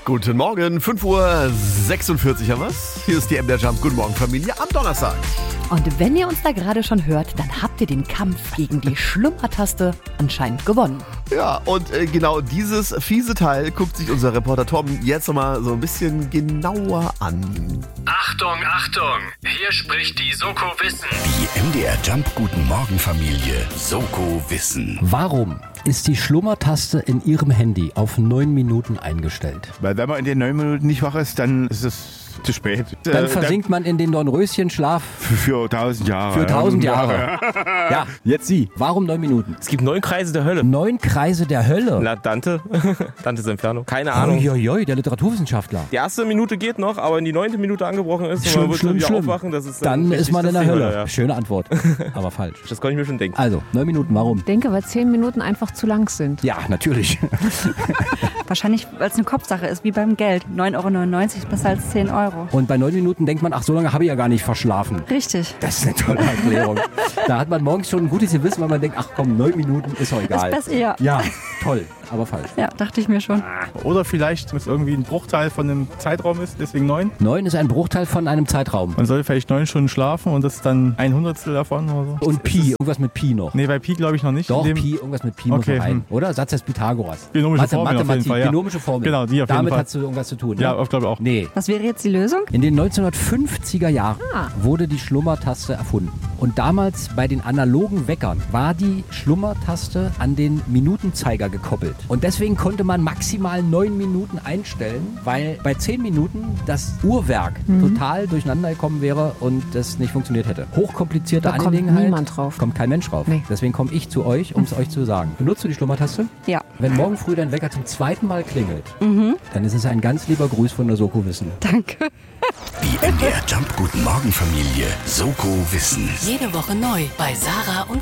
Guten Morgen, 5:46 Uhr haben wir's. Hier ist die MDR Jump. Guten Morgen, Familie, am Donnerstag. Und wenn ihr uns da gerade schon hört, dann habt ihr den Kampf gegen die Schlummertaste anscheinend gewonnen. Ja, und genau dieses fiese Teil guckt sich unser Reporter Tom jetzt nochmal so ein bisschen genauer an. Achtung, Achtung! Hier spricht die Soko Wissen. Die MDR Jump Guten Morgen Familie Soko Wissen. Warum ist die Schlummertaste in Ihrem Handy auf 9 Minuten eingestellt? Weil wenn man in den 9 Minuten nicht wach ist, dann ist es zu spät. Dann versinkt man in den Dornröschenschlaf Für 1000 Jahre. für 1000 Jahre. Ja, jetzt Sie. Warum 9 Minuten? Es gibt 9 Kreise der Hölle. 9 Kreise der Hölle. Na, Dante. Dantes Inferno. Keine Ahnung. Uiuiui, der Literaturwissenschaftler. Die erste Minute geht noch, aber wenn die 9. Minute angebrochen ist und man wird wieder aufwachen, das ist Dann ist man in der die Hölle. Ja. Schöne Antwort, aber falsch. Das konnte ich mir schon denken. Also, 9 Minuten, warum? Ich denke, weil 10 Minuten einfach zu lang sind. Ja, natürlich. Wahrscheinlich, weil es eine Kopfsache ist, wie beim Geld. 9,99 € ist besser als 10 €. Und bei 9 Minuten denkt man, ach, so lange habe ich ja gar nicht verschlafen. Richtig. Das ist eine tolle Erklärung. Da hat man morgens schon ein gutes Gewissen, weil man denkt, ach komm, 9 Minuten ist doch egal. Ist besser, ja. Ja, toll, aber falsch. Ja, dachte ich mir schon. Oder vielleicht, wenn es irgendwie ein Bruchteil von einem Zeitraum ist, deswegen 9. 9 ist ein Bruchteil von einem Zeitraum. Man soll vielleicht 9 Stunden schlafen und das ist dann 1/100 davon oder so. Und Pi, irgendwas mit Pi noch. Nee, bei Pi glaube ich noch nicht. Doch, In dem- Pi, irgendwas mit Pi muss Okay, noch rein. Oder? Satz des Pythagoras. Binomische Formel auf jeden Mathematik, Fall, ja. binomische Formel. Genau, die auf jeden Damit Fall. hat du irgendwas zu tun. Ja, Ne? ich glaube auch. Nee. Was wäre jetzt die Lösung? In den 1950er Jahren wurde die Schlummertaste erfunden. Und damals bei den analogen Weckern war die Schlummertaste an den Minutenzeiger gekoppelt. Und deswegen konnte man maximal 9 Minuten einstellen, weil bei 10 Minuten das Uhrwerk total durcheinander gekommen wäre und das nicht funktioniert hätte. Hochkomplizierte Da kommt Angelegenheit. niemand drauf. Kommt kein Mensch drauf. Nee. Deswegen komme ich zu euch, um es euch zu sagen. Benutzt du die Schlummertaste? Ja. Wenn morgen früh dein Wecker zum 2. Mal klingelt, dann ist es ein ganz lieber Gruß von der Soko Wissen. Danke. Die MDR Jump Guten Morgen Familie Soko Wissen. Jede Woche neu bei Sarah und